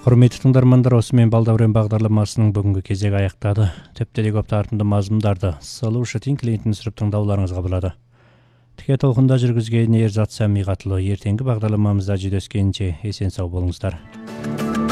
Құрметті тыңдармандар, осымен Балдәурен бағдарламасының бүгінгі кезегі аяқтады. Тіпті көп тартымды мазмұндарды слушатель клиентін сүріп тыңдауларыңызға болады. Тіке толқында жүргізген Ерзат Сәмиғатұлы. Ертеңгі бағдарламамызда жүздескенше есен сау болыңыздар.